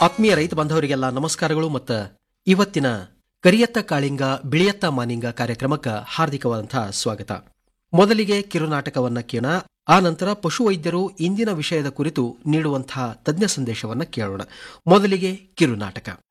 ಆತ್ಮೀಯ ರೈತ ಬಾಂಧವರಿಗೆಲ್ಲ ನಮಸ್ಕಾರಗಳು ಮತ್ತು ಇವತ್ತಿನ ಕರಿಯತ್ತ ಕಾಳಿಂಗ ಬಿಳಿಯತ್ತ ಮಾನಿಂಗ ಕಾರ್ಯಕ್ರಮಕ್ಕೆ ಹಾರ್ದಿಕವಾದಂತಹ ಸ್ವಾಗತ. ಮೊದಲಿಗೆ ಕಿರುನಾಟಕವನ್ನ ಕೇಳೋಣ. ಆ ನಂತರ ಪಶುವೈದ್ಯರು ಇಂದಿನ ವಿಷಯದ ಕುರಿತು ನೀಡುವಂತಹ ತಜ್ಞ ಸಂದೇಶವನ್ನ ಕೇಳೋಣ. ಮೊದಲಿಗೆ ಕಿರುನಾಟಕ.